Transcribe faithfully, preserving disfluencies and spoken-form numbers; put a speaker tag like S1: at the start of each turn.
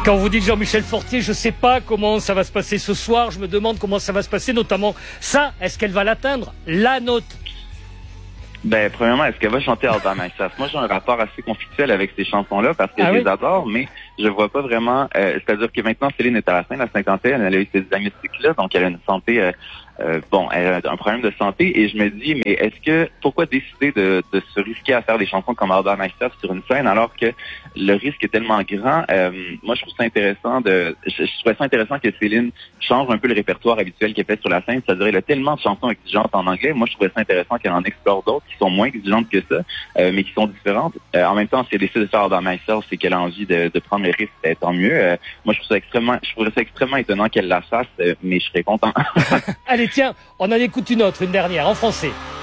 S1: Quand vous dites Jean-Michel Fortier, je ne sais pas comment ça va se passer ce soir. Je me demande comment ça va se passer, notamment ça. Est-ce qu'elle va l'atteindre, la note?
S2: Ben, premièrement, est-ce qu'elle va chanter All By Myself? Moi, j'ai un rapport assez conflictuel avec ces chansons-là parce que
S1: ah
S2: je
S1: oui?
S2: les adore, mais je vois pas vraiment... Euh, c'est-à-dire que maintenant, Céline est à la fin de la cinquantaine, elle a eu ces diagnostics-là, donc elle a une santé... Euh, euh, bon, elle a un problème de santé, et je me dis, mais est-ce que... Pourquoi décider de, de se risquer à faire des chansons comme All By Myself sur une scène alors que le risque est tellement grand? Euh, moi, je trouve ça intéressant de... Je, je trouvais ça intéressant que Céline change un peu le répertoire habituel qu'elle fait sur la scène, c'est-à-dire elle a tellement de chansons exigeantes en anglais. Moi, je trouvais ça intéressant qu'elle en explore d'autres qui sont moins exigeantes que ça, euh, mais qui sont différentes. Euh, en même temps, si elle décide de faire All By Myself, c'est qu'elle a envie de, de prendre le risque, euh, tant mieux. Euh, moi, je trouve ça extrêmement, je trouverais ça extrêmement étonnant qu'elle la fasse, euh, mais je serais content.
S1: Allez, tiens, on en écoute une autre, une dernière, en français.